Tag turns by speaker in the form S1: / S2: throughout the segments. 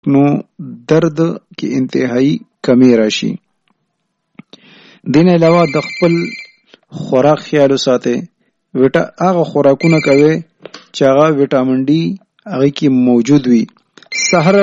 S1: نو درد کې انتهایی کمی راشي. دین علاوه د خپل خوراک خیال وساتئ. هغه خوراکونه کوي چې هغه وټامین ډي هغه کې موجود وي. سحر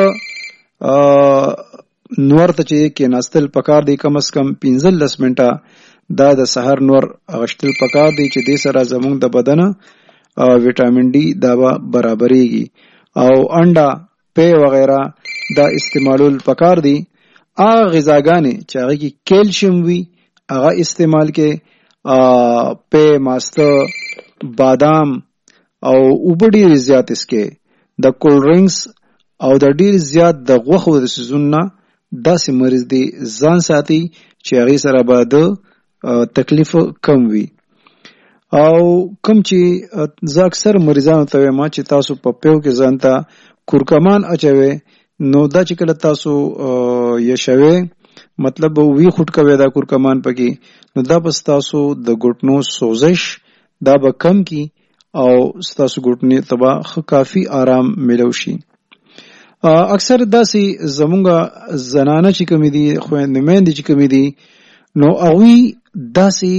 S1: نور ته چې کې ناستل پکار دی، کم از کم 15 منټه دا د سحر نور غشتل پکار دی چې دې سره زموږ د بدن وټامین ډي دا برابرېږي. او انډا پی وغیرہ دا استعمالول پکار دی. هغه غذاګانې چې هغه کې کیلشیم وي هغه استعمال کې، پی، ماسته، بادام او اوبه ډېر زیات اسکې. د کولډ ډرینکس او د ډېر زیات د غوښو د سیزونو داسې مریض دی ځان ساتي چې هغې سره به د تکلیف کم وي. او کم چې زه اکثر مریضانو ته وایم چې تاسو په پیو کې ځان ته کورکمان اچوئ، نو دا چې کله تاسو یشوئ مطلب وی خټ کوي دا کورکمان پکې، نو دا بس تاسو د ګټنو سوزش دا به کم کی او ستاسو ګټنې تبا کافی آرام ملو شي. اکثر داسې زمونږه زنانه چې کمی دي، خویندې میندې چې کمی دي، نو هغوی داسې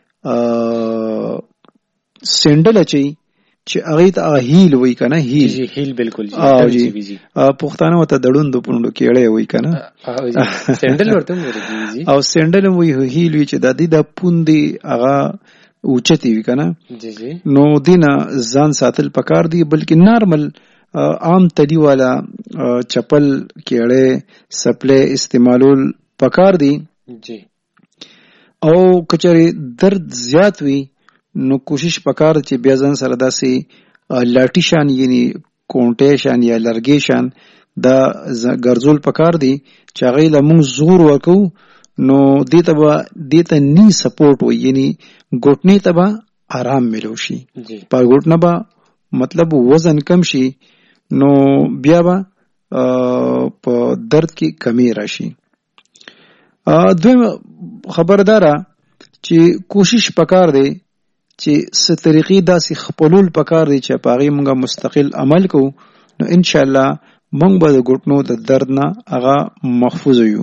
S1: سینډل اچي چې هغې ته هیل وایي که نه،
S2: هیل بالکل
S1: پښتانه ورته دړوند پونډو کېړی وایي که نه، او سینډل هم وایي، هیل وي چې د دې د پوندې هغه اوچتې وي که نه، نو دینه ځان ساتل پکار دی. بلکې نارمل عام تلی والا چپل، کېړی، سپلی استعمالول پکار دی. او کچری درد زیات وي نو کوشش پکار چې بیا ځان سره داسې لاټي شان یعنی کونټې شان یا لرګي شان دا ګرځول پکار دی چې هغې له موږ زور ورکو، نو دې ته نی سپورټ وي، یعنی ګوټنې ته به آرام ملو شي. په ګوټنه به مطلب وزن کم شي، نو بیا به په درد کې کمی راشي. دویم خبرداره چې کوشش پکار دی چې څه طریقې داسې خپلول پکار دی چې په هغې موږ مستقل عمل کوو، نو انشاءالله موږ به د ګوټنو د درد نه هغه محفوظ یو.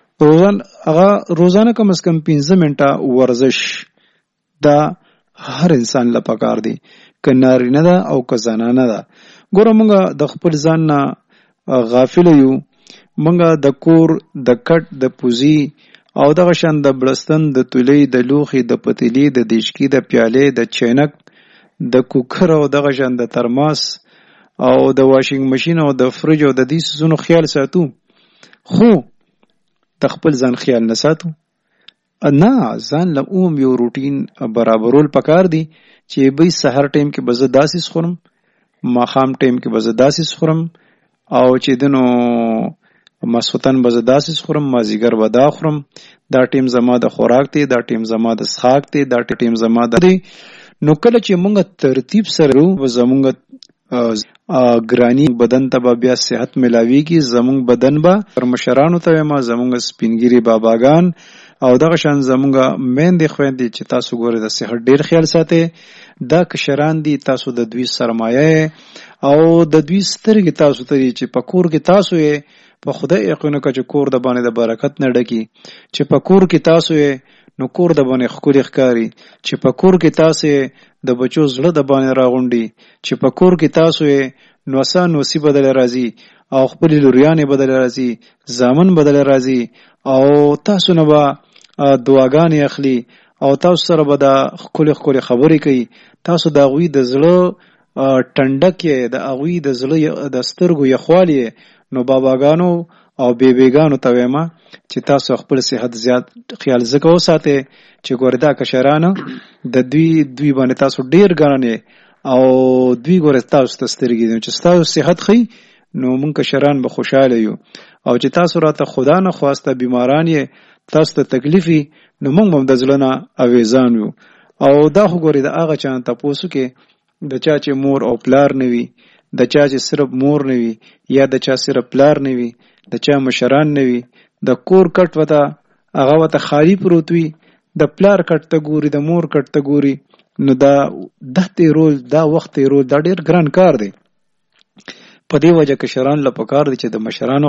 S1: روزانه کم از کم 15 منټه ورزش دا هر انسان له پکار دی، که نارینه ده او که زنانه ده. ګوره موږ د خپل ځان نه غافل یو. موږ د کور د کټ د پوزي او دغه شان د بړستن د تولۍ د لوښي د پتیلې د دیشکي د پیالې د چینک د کوکر او دغه شان د ترماس او د واشنګ ماشین او د فرج او د دې څیزونو خیال ساتو، خو د خپل ځان خیال نه ساتو. نه، ځان له یو روټین برابرول پکار دی چې بی سحر ټیم کې به زه داسې خورم، ماښام ټیم کې به زه داسې خورم، او چې دنو ماسخوتن به زه داسې خورم، مازدیګر به دا خورم، دا ټیم زما د خوراک دی، دا ټیم زما د څښاک دی، دا ټیم زما د دی. نو کله چې موږ ترتیب سره زموږ ګرانی بدن ته به بیا صحت ملاویږي. زموږ بدن به پر مشرانو ته وایم، زموږ سپینګیري باباګان او دغه شان زموږ میندې خویندې چې تاسو ګورئ د صحت ډیر خیال ساتئ. دا کشران دي، تاسو د دوی سرمایه او د دوی سترګې تاسو ته دي چې په کور کې تاسو یې په خدای یقین وکړه چې کور د باندې د برکت نه ډکي، چې په کور کې تاسو یې نو کور د باندې ښکلي ښکاري، چې په کور کې تاسو یې د بچو زړه د باندې راغونډي، چې په کور کې تاسو یې نو اسان نوسی بدل راځي او خپل لوریانې بدل راځي، زامن بدل راځي، او تاسو نه به دعاګانې اخلي او تاسو سره به دا ښکلي ښکلي خبرې کوي. تاسو د هغوی د زړه ټنډک یې، د هغوی د زړه د سترګو یخوال یې. نو باباګانو او بیبیګانو ته وایم چې تاسو خپل صحت زیات خیال ځکه وساتئ چې ګوره دا کشرانه د دوی باندې تاسو ډیر ګرانې او دوی ګوره تاسو ته سترګې دي چې تاسو صحت ښي، نو موږ کشران به خوشحاله یو. او چې تاسو راته خدا نه خواسته بیماران یې، تاسو ته تکلیفي، نو موږ هم د زړه نه اویزان یو. او دا خو ګورې د هغه چا نه تپوسو کې د چا چې مور او پلار نه وي، د چا چې صرف مور نه وي، یا د چا صرف پلار نه وي، د چا مشران نه وي، د کور کټ وته هغه وته خالی پروت وي، د پلار کټ ته ګوري، د مور کټ ته ګوري، نو دا تیرول، دا وخت تیرول دا ډیر ګران کار دی. په دې وجه کشران له پکار دي چې د مشرانو